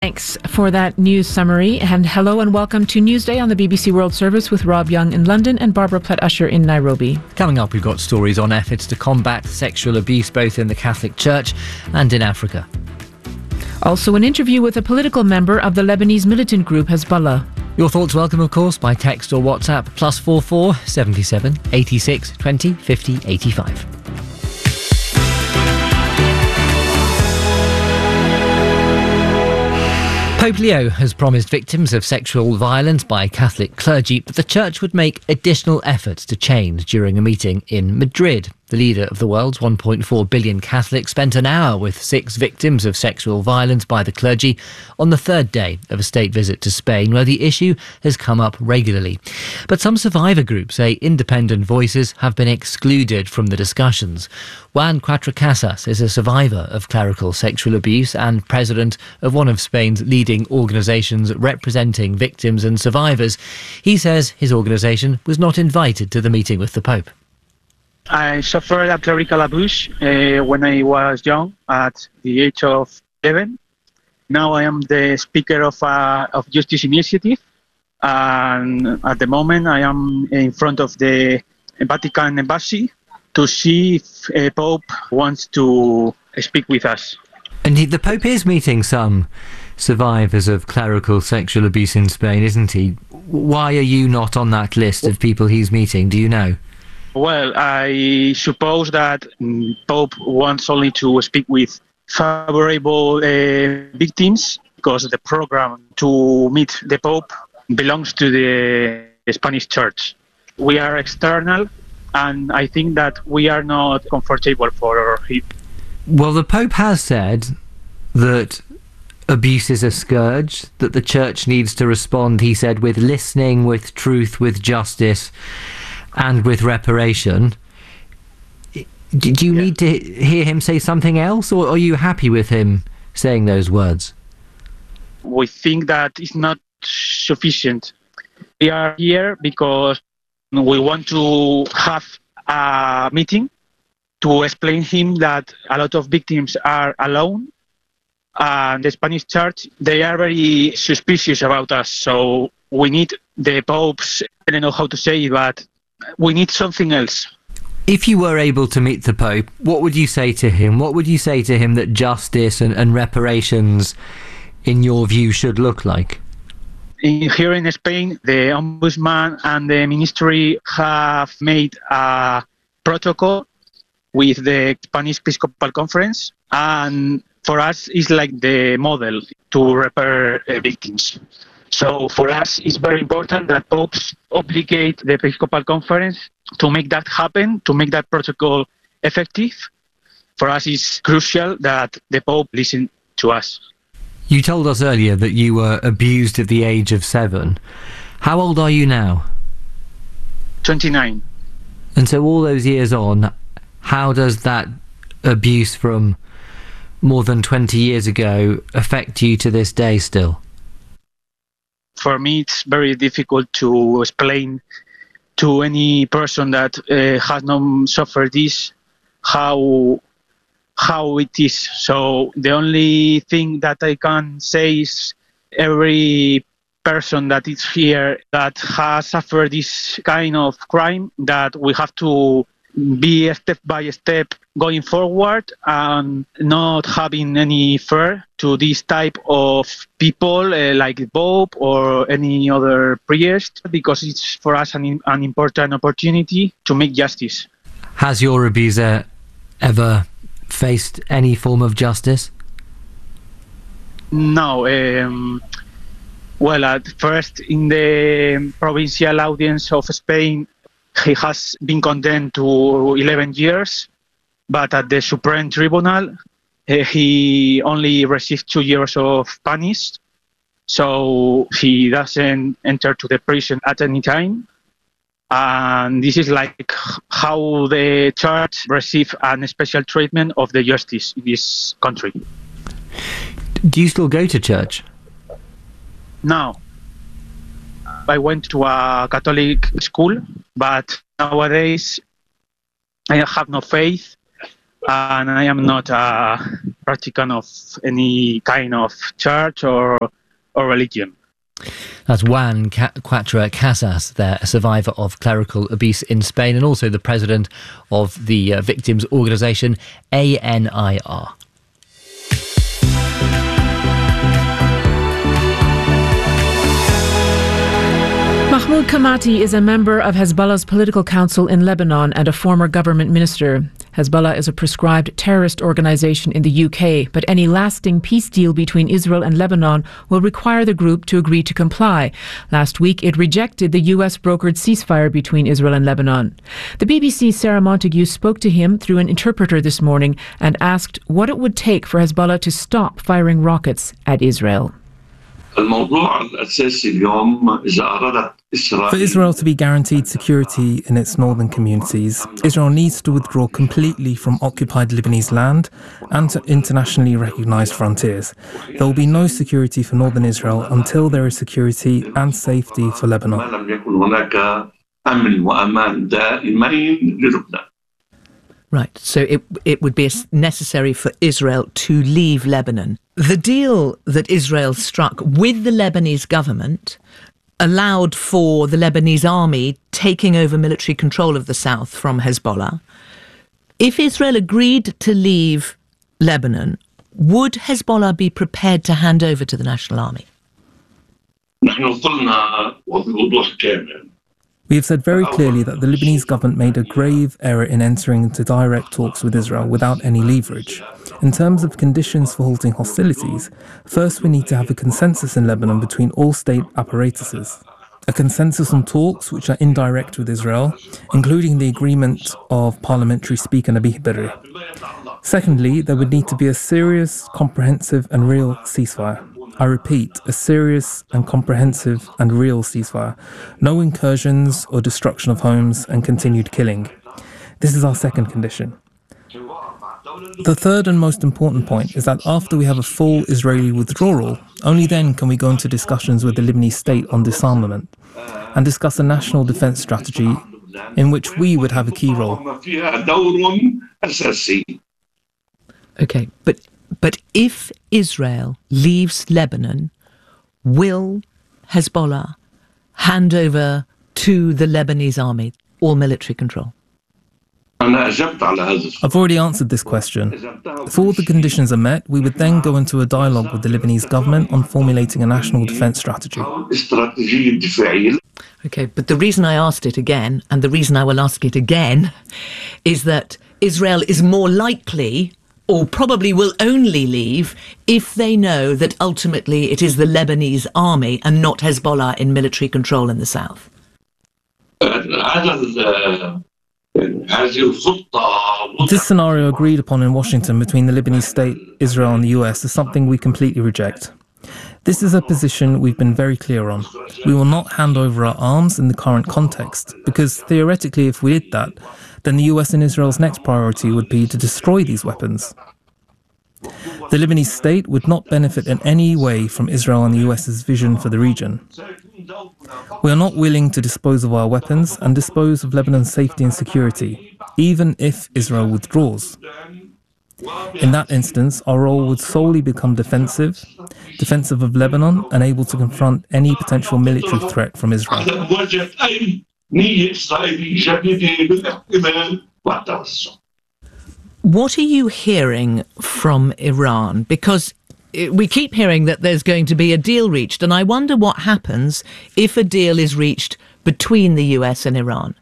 thanks for that news summary. And hello and welcome to Newsday on the BBC World Service with Rob Young in London and Barbara Platt-Usher in Nairobi. Coming up, we've got stories on efforts to combat sexual abuse both in the Catholic Church and in Africa. Also, an interview with a political member of the Lebanese militant group Hezbollah. Your thoughts welcome, of course, by text or WhatsApp, +44 77 86 20 50 85. Pope Leo has promised victims of sexual violence by Catholic clergy that the Church would make additional efforts to change during a meeting in Madrid. The leader of the world's 1.4 billion Catholics spent an hour with 6 victims of sexual violence by the clergy on the third day of a state visit to Spain, where the issue has come up regularly. But some survivor groups say independent voices have been excluded from the discussions. Juan Cuatrecasas is a survivor of clerical sexual abuse and president of one of Spain's leading organisations representing victims and survivors. He says his organisation was not invited to the meeting with the Pope. I suffered a clerical abuse when I was young, at the age of 11. Now I am the speaker of Justice Initiative, and at the moment I am in front of the Vatican Embassy to see if Pope wants to speak with us. And the Pope is meeting some survivors of clerical sexual abuse in Spain, isn't he? Why are you not on that list of people he's meeting? Do you know? Well, I suppose that Pope wants only to speak with favorable victims, because the program to meet the Pope belongs to the Spanish Church. We are external, and I think that we are not comfortable for it. Well, the Pope has said that abuse is a scourge, that the Church needs to respond, he said, with listening, with truth, with justice, and with reparation. Do you need to hear him say something else, or are you happy with him saying those words? We think that it's not sufficient. We are here because we want to have a meeting to explain him that a lot of victims are alone, and the Spanish Church, they are very suspicious about us. So we need the Pope's, I don't know how to say it, but we need something else. If you were able to meet the Pope, what would you say to him? What would you say to him that justice and reparations, in your view, should look like? Here in Spain, the Ombudsman and the Ministry have made a protocol with the Spanish Episcopal Conference, and for us it's like the model to repair victims. So for us, it's very important that popes obligate the Episcopal Conference to make that happen, to make that protocol effective. For us, it's crucial that the Pope listen to us. You told us earlier that you were abused at the age of 7. How old are you now? 29. And so all those years on, how does that abuse from more than 20 years ago affect you to this day still? For me, it's very difficult to explain to any person that has not suffered this how it is. So the only thing that I can say is every person that is here that has suffered this kind of crime, that we have to be step by step going forward and not having any fear to this type of people like the Pope or any other priest, because it's for us an important opportunity to make justice. Has your abuser ever faced any form of justice? No. Well, at first in the provincial audience of Spain, he has been condemned to 11 years, but at the Supreme Tribunal, he only received 2 years of punish, so he doesn't enter to the prison at any time. And this is like how the church receives a special treatment of the justice in this country. Do you still go to church? No. I went to a Catholic school, but nowadays I have no faith and I am not a practicant of any kind of church or religion. That's Juan Quatra Casas, there, a survivor of clerical abuse in Spain, and also the president of the victims' organisation ANIR. Mahmoud Kamati is a member of Hezbollah's political council in Lebanon and a former government minister. Hezbollah is a proscribed terrorist organisation in the UK, but any lasting peace deal between Israel and Lebanon will require the group to agree to comply. Last week, it rejected the US-brokered ceasefire between Israel and Lebanon. The BBC's Sarah Montague spoke to him through an interpreter this morning and asked what it would take for Hezbollah to stop firing rockets at Israel. For Israel to be guaranteed security in its northern communities, Israel needs to withdraw completely from occupied Lebanese land and to internationally recognised frontiers. There will be no security for northern Israel until there is security and safety for Lebanon. Right, so it would be necessary for Israel to leave Lebanon. The deal that Israel struck with the Lebanese government allowed for the Lebanese army taking over military control of the south from Hezbollah. If Israel agreed to leave Lebanon, would Hezbollah be prepared to hand over to the National Army? We have said very clearly that the Lebanese government made a grave error in entering into direct talks with Israel without any leverage. In terms of conditions for halting hostilities, first we need to have a consensus in Lebanon between all state apparatuses. A consensus on talks which are indirect with Israel, including the agreement of Parliamentary Speaker Nabih Berri. Secondly, there would need to be a serious, comprehensive and real ceasefire. I repeat, a serious and comprehensive and real ceasefire. No incursions or destruction of homes and continued killing. This is our second condition. The third and most important point is that after we have a full Israeli withdrawal, only then can we go into discussions with the Lebanese state on disarmament and discuss a national defence strategy in which we would have a key role. Okay, but if Israel leaves Lebanon, will Hezbollah hand over to the Lebanese army all military control? I've already answered this question. If all the conditions are met, we would then go into a dialogue with the Lebanese government on formulating a national defence strategy. Okay, but the reason I asked it again, and the reason I will ask it again, is that Israel is more likely, or probably will only leave, if they know that ultimately it is the Lebanese army and not Hezbollah in military control in the south. This scenario agreed upon in Washington between the Lebanese state, Israel and the US is something we completely reject. This is a position we've been very clear on. We will not hand over our arms in the current context, because theoretically if we did that, then the US and Israel's next priority would be to destroy these weapons. The Lebanese state would not benefit in any way from Israel and the US's vision for the region. We are not willing to dispose of our weapons and dispose of Lebanon's safety and security, even if Israel withdraws. In that instance, our role would solely become defensive of Lebanon and able to confront any potential military threat from Israel. What are you hearing from Iran? Because we keep hearing that there's going to be a deal reached, and I wonder what happens if a deal is reached between the US and Iran.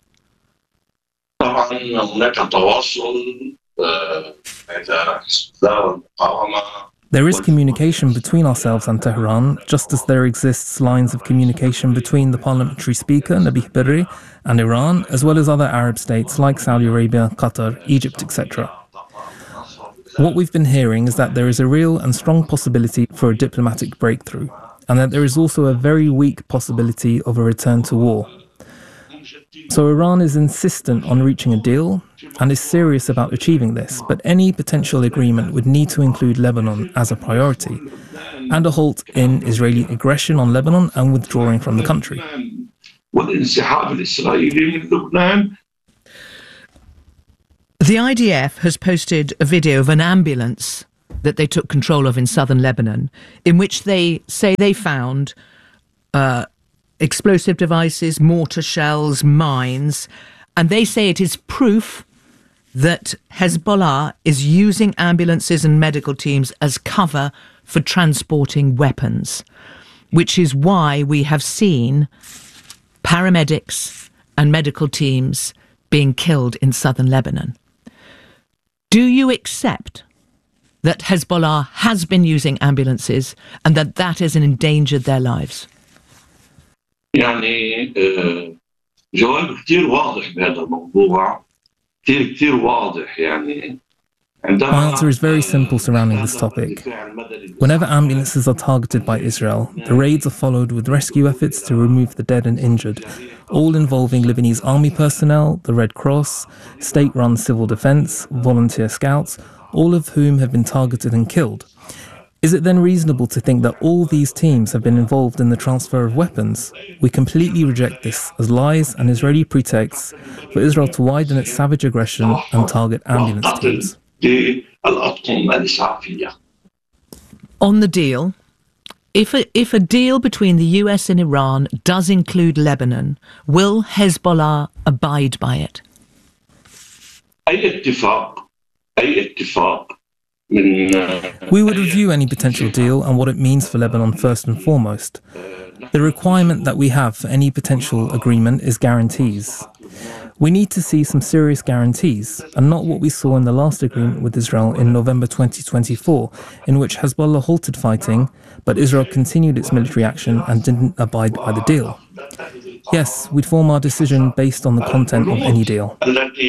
There is communication between ourselves and Tehran, just as there exists lines of communication between the Parliamentary Speaker, Nabih Berri, and Iran, as well as other Arab states like Saudi Arabia, Qatar, Egypt, etc. What we've been hearing is that there is a real and strong possibility for a diplomatic breakthrough, and that there is also a very weak possibility of a return to war. So Iran is insistent on reaching a deal and is serious about achieving this, but any potential agreement would need to include Lebanon as a priority and a halt in Israeli aggression on Lebanon and withdrawing from the country. The IDF has posted a video of an ambulance that they took control of in southern Lebanon, in which they say they found explosive devices, mortar shells, mines, and they say it is proof that Hezbollah is using ambulances and medical teams as cover for transporting weapons, which is why we have seen paramedics and medical teams being killed in southern Lebanon. Do you accept that Hezbollah has been using ambulances and that has endangered their lives? يعني جواب كثير واضح بهذا الموضوع كثير واضح يعني. My answer is very simple surrounding this topic. Whenever ambulances are targeted by Israel, the raids are followed with rescue efforts to remove the dead and injured, all involving Lebanese army personnel, the Red Cross, state-run civil defence, volunteer scouts, all of whom have been targeted and killed. Is it then reasonable to think that all these teams have been involved in the transfer of weapons? We completely reject this as lies and Israeli pretexts for Israel to widen its savage aggression and target ambulance teams. On the deal, if a deal between the US and Iran does include Lebanon, will Hezbollah abide by it? We would review any potential deal and what it means for Lebanon first and foremost. The requirement that we have for any potential agreement is guarantees. We need to see some serious guarantees, and not what we saw in the last agreement with Israel in November 2024, in which Hezbollah halted fighting, but Israel continued its military action and didn't abide by the deal. Yes, we'd form our decision based on the content of any deal.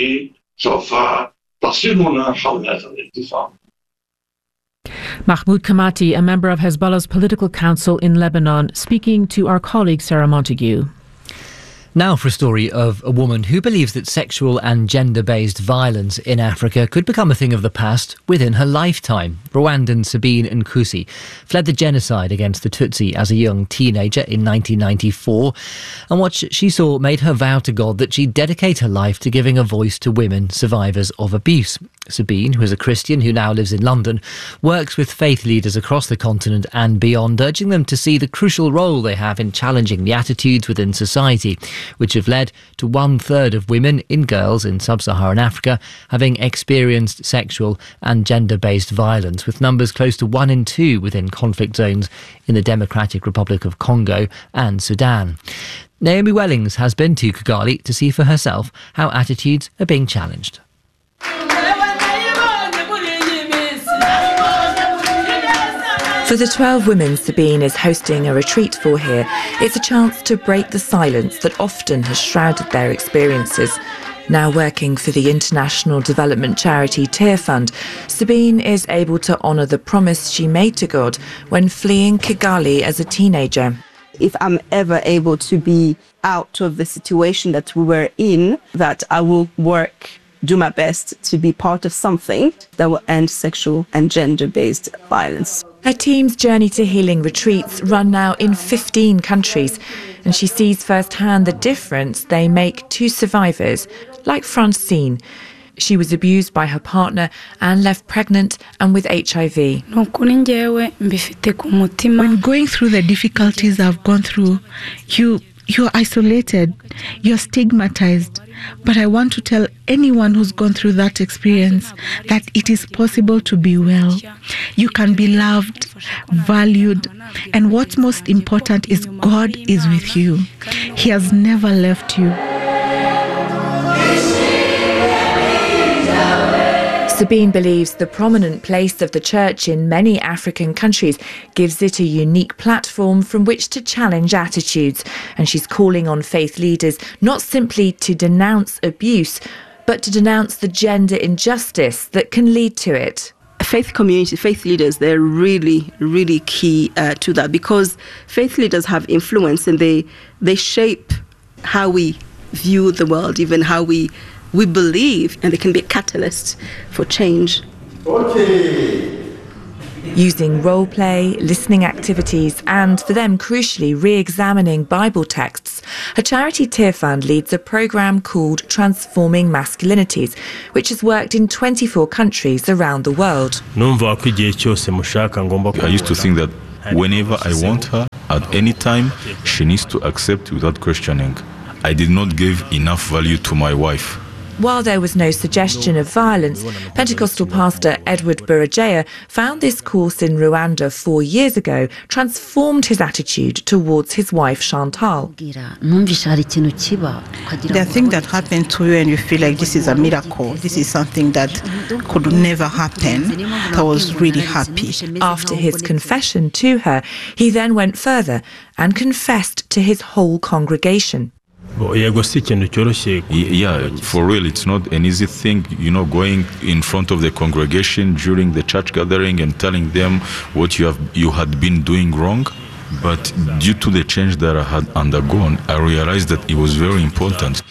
Mahmoud Kamati, a member of Hezbollah's political council in Lebanon, speaking to our colleague Sarah Montague. Now for a story of a woman who believes that sexual and gender-based violence in Africa could become a thing of the past within her lifetime. Rwandan Sabine Nkusi fled the genocide against the Tutsi as a young teenager in 1994, and what she saw made her vow to God that she'd dedicate her life to giving a voice to women survivors of abuse. Sabine, who is a Christian who now lives in London, works with faith leaders across the continent and beyond, urging them to see the crucial role they have in challenging the attitudes within society, which have led to 1/3 of women in girls in sub-Saharan Africa having experienced sexual and gender-based violence, with numbers close to 1 in 2 within conflict zones in the Democratic Republic of Congo and Sudan. Naomi Wellings has been to Kigali to see for herself how attitudes are being challenged. For the 12 women Sabine is hosting a retreat for here, it's a chance to break the silence that often has shrouded their experiences. Now working for the international development charity Tear Fund, Sabine is able to honour the promise she made to God when fleeing Kigali as a teenager. If I'm ever able to be out of the situation that we were in, that I will do my best to be part of something that will end sexual and gender-based violence. Her team's Journey to Healing retreats run now in 15 countries, and she sees firsthand the difference they make to survivors, like Francine. She was abused by her partner and left pregnant and with HIV. When going through the difficulties I've gone through, you're isolated, you're stigmatized. But I want to tell anyone who's gone through that experience that it is possible to be well. You can be loved, valued, and what's most important is God is with you. He has never left you. Sabine believes the prominent place of the church in many African countries gives it a unique platform from which to challenge attitudes, and she's calling on faith leaders not simply to denounce abuse, but to denounce the gender injustice that can lead to it. Faith community, faith leaders, they're really, really key to that, because faith leaders have influence and they shape how we view the world, even how we believe, and they can be a catalyst for change. Using role play, listening activities and, for them crucially, re-examining Bible texts, her charity Tear Fund leads a programme called Transforming Masculinities, which has worked in 24 countries around the world. I used to think that whenever I want her, at any time, she needs to accept without questioning. I did not give enough value to my wife. While there was no suggestion of violence, Pentecostal pastor Edward Burajaya found this course in Rwanda 4 years ago transformed his attitude towards his wife Chantal. There are things that happen to you and you feel like this is a miracle. This is something that could never happen. I was really happy. After his confession to her, he then went further and confessed to his whole congregation. Yeah, for real, it's not an easy thing, going in front of the congregation during the church gathering and telling them what you had been doing wrong. But due to the change that I had undergone, I realized that it was very important.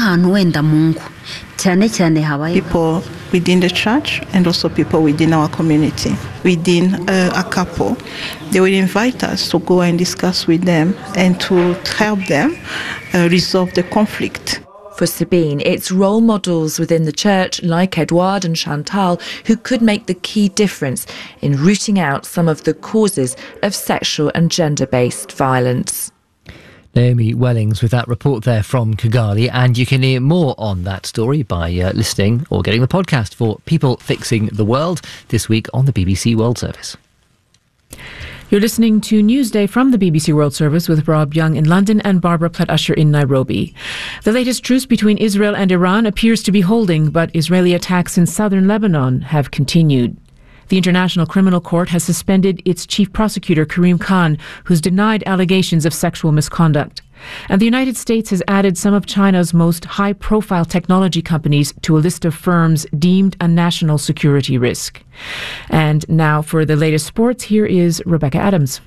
People within the church and also people within our community, within a couple, they will invite us to go and discuss with them and to help them resolve the conflict. For Sabine, it's role models within the church like Edouard and Chantal who could make the key difference in rooting out some of the causes of sexual and gender-based violence. Naomi Wellings with that report there from Kigali, and you can hear more on that story by listening or getting the podcast for People Fixing the World this week on the BBC World Service. You're listening to Newsday from the BBC World Service with Rob Young in London and Barbara Platt-Usher in Nairobi. The latest truce between Israel and Iran appears to be holding, but Israeli attacks in southern Lebanon have continued. The International Criminal Court has suspended its chief prosecutor, Karim Khan, who's denied allegations of sexual misconduct. And the United States has added some of China's most high-profile technology companies to a list of firms deemed a national security risk. And now for the latest sports, here is Rebecca Adams.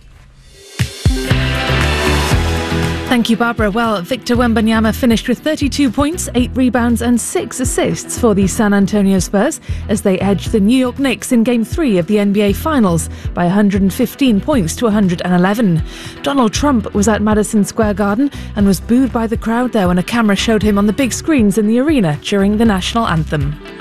Thank you, Barbara. Well, Victor Wembanyama finished with 32 points, 8 rebounds and 6 assists for the San Antonio Spurs as they edged the New York Knicks in Game 3 of the NBA Finals by 115 points to 111. Donald Trump was at Madison Square Garden and was booed by the crowd there when a camera showed him on the big screens in the arena during the national anthem.